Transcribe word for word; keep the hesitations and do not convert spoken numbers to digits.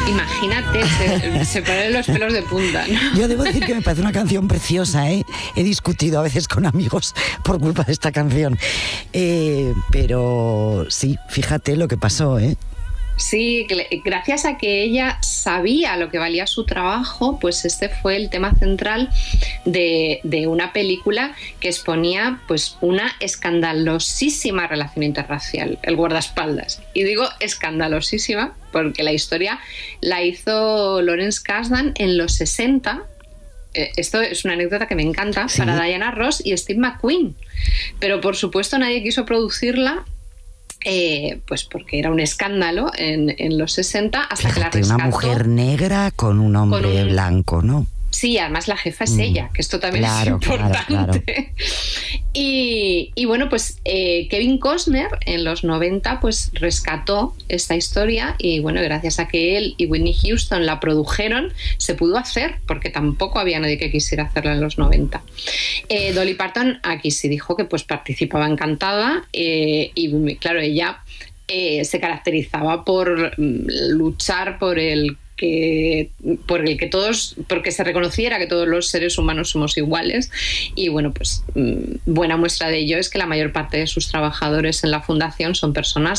Imagínate, se, se ponen los pelos de punta, ¿no? Yo debo decir que me parece una canción preciosa, ¿eh? He discutido a veces con amigos por culpa de esta canción. Eh, pero sí, fíjate lo que pasó, ¿eh? Sí, gracias a que ella sabía lo que valía su trabajo, pues este fue el tema central de, de una película que exponía pues una escandalosísima relación interracial, el guardaespaldas. Y digo escandalosísima porque la historia la hizo Lawrence Kasdan en los sesenta. Esto es una anécdota que me encanta, ¿sí? Para Diana Ross y Steve McQueen. Pero por supuesto nadie quiso producirla. Eh, pues porque era un escándalo en, en los sesenta hasta Fíjate, que la rescató. Una mujer negra con un hombre con un... blanco, ¿no? Sí, además la jefa es mm. ella, que esto también claro, es importante. Claro, claro. Y, y bueno, pues eh, Kevin Costner en los noventa pues rescató esta historia y bueno, gracias a que él y Whitney Houston la produjeron, se pudo hacer, porque tampoco había nadie que quisiera hacerla en los noventa. Eh, Dolly Parton aquí sí dijo que pues participaba encantada eh, y claro, ella eh, se caracterizaba por luchar por el que por el que todos, porque se reconociera que todos los seres humanos somos iguales y bueno, pues buena muestra de ello es que la mayor parte de sus trabajadores en la fundación son personas